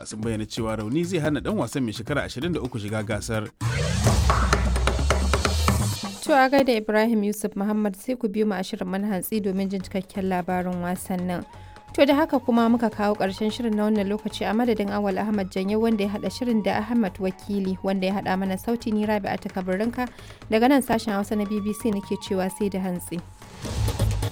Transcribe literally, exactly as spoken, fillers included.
sun bayyana cewa rauni zai hana dan wasan mai shekara ashirin da uku shiga gasar. To a gaida Ibrahim Yusuf Muhammad sai ku biyo mu a shirin manhantsi domin jin cikakken labarin wasannin. To da haka kuma muka kawo ƙarshen shirin na wannan lokaci a madadin Awal Ahmad Janyo wanda ya haɗa shirin da Ahmad Wakili wanda ya haɗa mana sauti ni Rabi'a ta Kabarinka daga nan sashen Hausa na B B C nake cewa sai da hantsi.